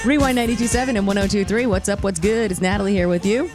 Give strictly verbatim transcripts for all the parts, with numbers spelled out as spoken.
Rewind ninety-two point seven and one oh two point three. What's up? What's good? It's Natalie here with you.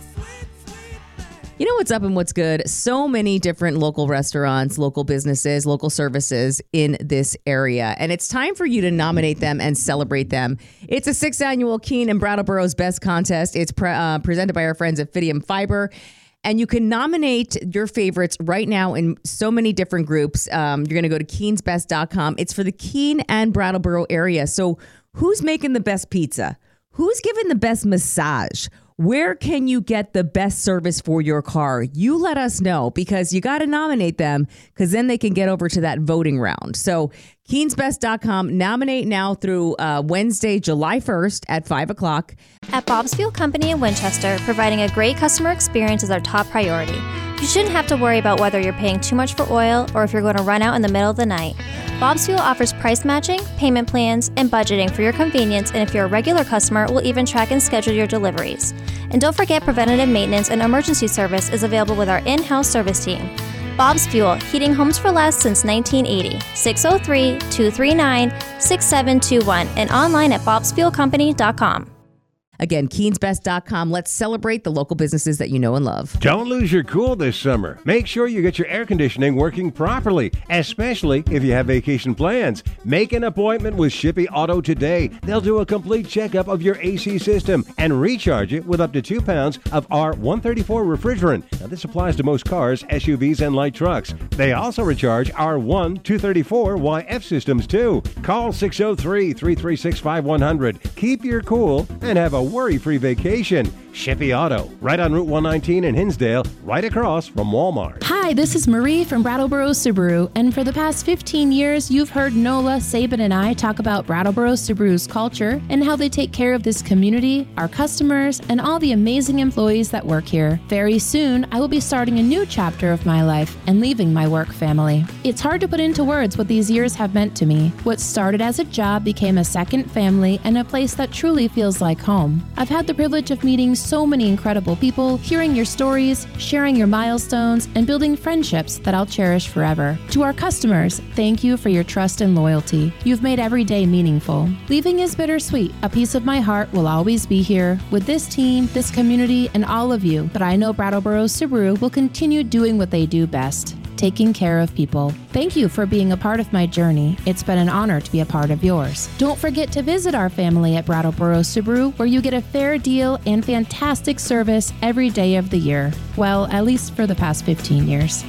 You know what's up and what's good? So many different local restaurants, local businesses, local services in this area. And it's time for you to nominate them and celebrate them. It's a sixth annual Keene and Brattleboro's Best Contest. It's pre- uh, presented by our friends at Fidium Fiber. And you can nominate your favorites right now in so many different groups. Um, you're going to go to keens best dot com. It's for the Keene and Brattleboro area. So who's making the best pizza? Who's giving the best massage? Where can you get the best service for your car? You let us know, because you got to nominate them, because then they can get over to that voting round. So keens best dot com. Nominate now through uh, Wednesday, July first at five o'clock. At Bob's Fuel Company in Winchester, providing a great customer experience is our top priority. You shouldn't have to worry about whether you're paying too much for oil or if you're going to run out in the middle of the night. Bob's Fuel offers price matching, payment plans, and budgeting for your convenience, and if you're a regular customer, we'll even track and schedule your deliveries. And don't forget, preventative maintenance and emergency service is available with our in-house service team. Bob's Fuel, heating homes for less since nineteen eighty. six oh three, two three nine, six seven two one and online at bobs fuel company dot com. Again, keens best dot com. Let's celebrate the local businesses that you know and love. Don't lose your cool this summer. Make sure you get your air conditioning working properly, especially if you have vacation plans. Make an appointment with Shippey Auto today. They'll do a complete checkup of your A C system and recharge it with up to two pounds of R one thirty-four refrigerant. Now, this applies to most cars, S U Vs, and light trucks. They also recharge R one two thirty-four Y F systems, too. Call six oh three, three three six, five one hundred. Keep your cool and have a worry-free vacation. Shippey Auto, right on Route one nineteen in Hinsdale, right across from Walmart. Hi, this is Marie from Brattleboro Subaru, and for the past fifteen years, you've heard Nola, Saban, and I talk about Brattleboro Subaru's culture and how they take care of this community, our customers, and all the amazing employees that work here. Very soon, I will be starting a new chapter of my life and leaving my work family. It's hard to put into words what these years have meant to me. What started as a job became a second family and a place that truly feels like home. I've had the privilege of meeting so many incredible people, hearing your stories, sharing your milestones, and building friendships that I'll cherish forever. To our customers, thank you for your trust and loyalty. You've made every day meaningful. Leaving is bittersweet. A piece of my heart will always be here with this team, this community, and all of you. But I know Brattleboro Subaru will continue doing what they do best, taking care of people. Thank you for being a part of my journey. It's been an honor to be a part of yours. Don't forget to visit our family at Brattleboro Subaru, where you get a fair deal and fantastic service every day of the year. Well, at least for the past fifteen years.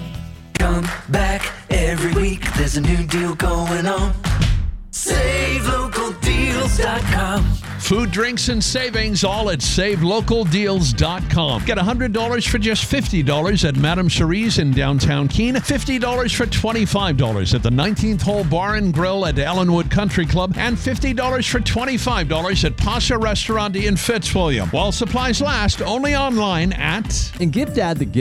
Come back every week. There's a new deal going on. save local deals dot com. Food, drinks, and savings, all at save local deals dot com. Get one hundred dollars for just fifty dollars at Madame Cherie's in downtown Keene. fifty dollars for twenty-five dollars at the nineteenth Hole Bar and Grill at Ellenwood Country Club. And fifty dollars for twenty-five dollars at Pasha Restaurant in Fitzwilliam. While supplies last, only online at... And give Dad the gift.